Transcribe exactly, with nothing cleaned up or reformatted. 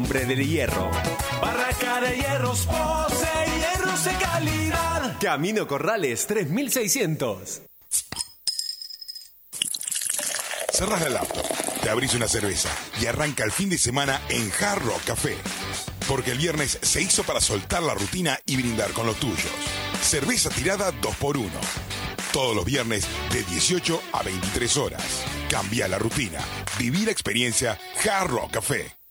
Hombre de Hierro. Barraca de hierros, posee hierros de calidad. Camino Corrales tres mil seiscientos. Cerrás la laptop, te abrís una cerveza y arranca el fin de semana en Hard Rock Café. Porque el viernes se hizo para soltar la rutina y brindar con los tuyos. Cerveza tirada dos por uno. Todos los viernes de dieciocho a veintitrés horas. Cambia la rutina. Viví la experiencia Hard Rock Café.